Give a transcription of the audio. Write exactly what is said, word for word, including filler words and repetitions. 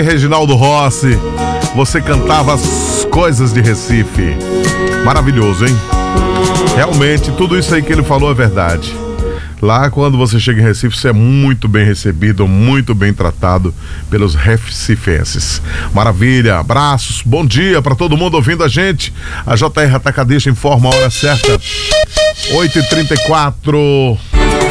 Reginaldo Rossi, você cantava as coisas de Recife. Maravilhoso, hein? Realmente, tudo isso aí que ele falou é verdade. Lá, quando você chega em Recife, você é muito bem recebido, muito bem tratado pelos recifenses. Maravilha, abraços, bom dia para todo mundo ouvindo a gente. A J R Atacadista informa a hora certa, oito e trinta e quatro.